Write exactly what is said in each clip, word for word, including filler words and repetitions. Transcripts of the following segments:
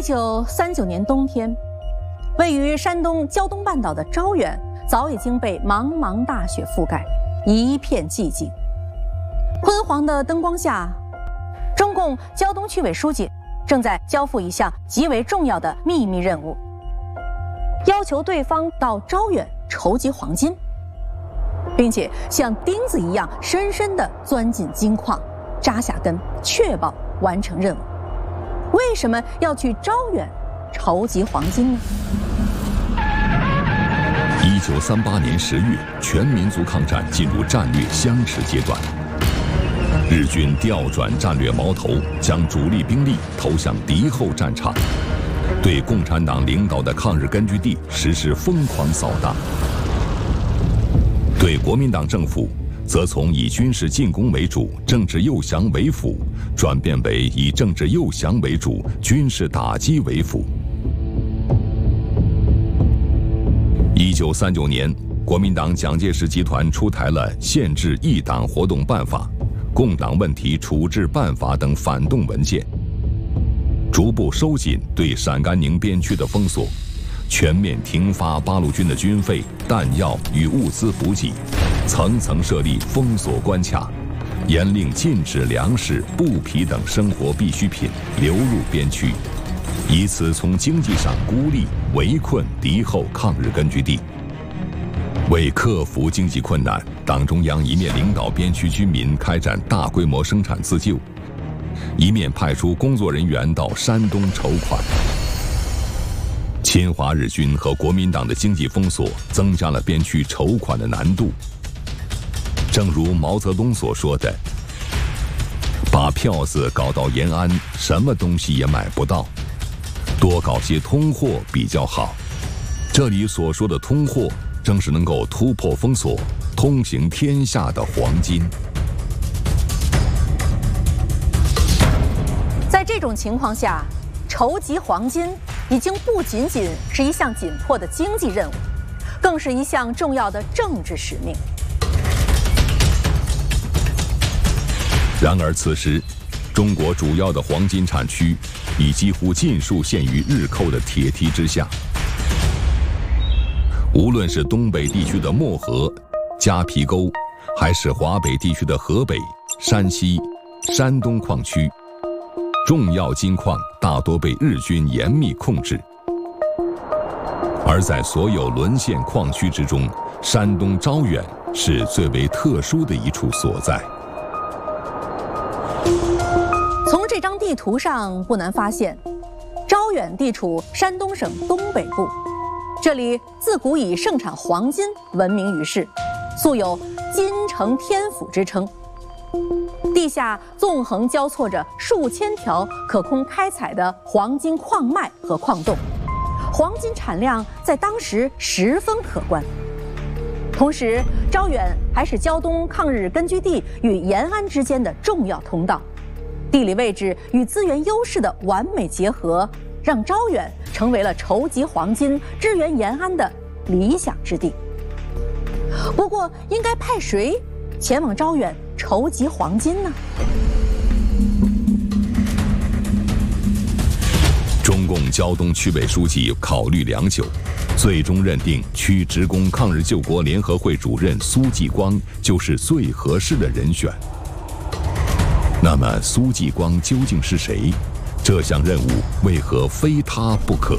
一九三九年冬天，位于山东胶东半岛的招远早已经被茫茫大雪覆盖，一片寂静。昏黄的灯光下，中共胶东区委书记正在交付一项极为重要的秘密任务，要求对方到招远筹集黄金，并且像钉子一样深深地钻进金矿，扎下根，确保完成任务。为什么要去招远筹集黄金呢？ 一九三八年十月，全民族抗战进入战略相持阶段。日军调转战略矛头，将主力兵力投向敌后战场，对共产党领导的抗日根据地实施疯狂扫荡。对国民党政府，则从以军事进攻为主、政治诱降为辅，转变为以政治诱降为主、军事打击为辅。一九三九年，国民党蒋介石集团出台了《限制异党活动办法》《共党问题处置办法》等反动文件，逐步收紧对陕甘宁边区的封锁，全面停发八路军的军费、弹药与物资补给，层层设立封锁关卡，严令禁止粮食、布匹等生活必需品流入边区，以此从经济上孤立围困敌后抗日根据地。为克服经济困难，党中央一面领导边区居民开展大规模生产自救，一面派出工作人员到山东筹款。侵华日军和国民党的经济封锁增加了边区筹款的难度。正如毛泽东所说的，把票子搞到延安，什么东西也买不到，多搞些通货比较好。这里所说的通货，正是能够突破封锁、通行天下的黄金。 在这种情况下，筹集黄金已经不仅仅是一项紧迫的经济任务，更是一项重要的政治使命。 然而此时，中国主要的黄金产区已几乎尽数陷于日寇的铁蹄之下。无论是东北地区的漠河、夹皮沟，还是华北地区的河北、山西、山东矿区，重要金矿大多被日军严密控制。而在所有沦陷矿区之中，山东招远是最为特殊的一处所在。 从这张地图上不难发现，招远地处山东省东北部，这里自古以盛产黄金闻名于世，素有金城天府之称。地下纵横交错着数千条可供开采的黄金矿脉和矿洞，黄金产量在当时十分可观。同时，招远还是胶东抗日根据地与延安之间的重要通道，地理位置与资源优势的完美结合，让招远成为了筹集黄金、支援延安的理想之地。不过，应该派谁前往招远筹集黄金呢？ 中共胶东区委书记考虑良久，最终认定区职工抗日救国联合会主任苏继光就是最合适的人选。那么，苏继光究竟是谁？这项任务为何非他不可？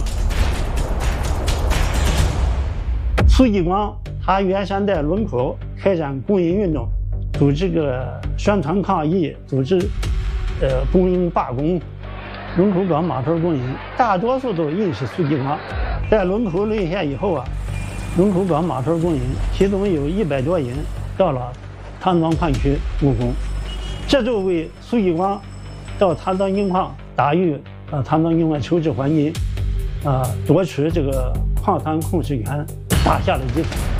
苏继光他原先在龙口开展公营运动，组织个宣传抗议，组织呃工人罢工。龙口港码头工人大多数都认识苏继光。在龙口沦陷以后啊，龙口港码头工人其中有一百多人到了唐庄矿区务工，这就为苏继光到唐庄金矿打入啊唐庄金矿筹集黄金，啊夺取这个矿山控制权打下了基础。